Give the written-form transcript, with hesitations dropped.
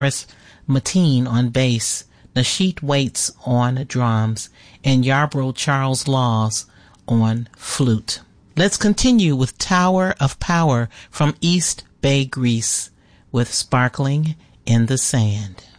Mateen on bass, Nasheet Waits on drums, and Yarbrough Charles Laws on flute. Let's continue with Tower of Power from East Bay, Greece, with Sparkling in the Sand.